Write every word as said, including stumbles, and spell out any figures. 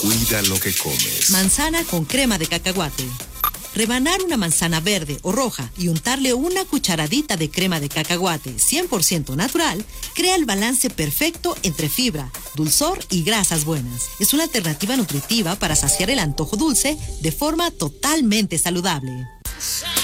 Cuida lo que comes. Manzana con crema de cacahuate. Rebanar una manzana verde o roja y untarle una cucharadita de crema de cacahuate cien por ciento natural crea el balance perfecto entre fibra, dulzor y grasas buenas. Es una alternativa nutritiva para saciar el antojo dulce de forma totalmente saludable.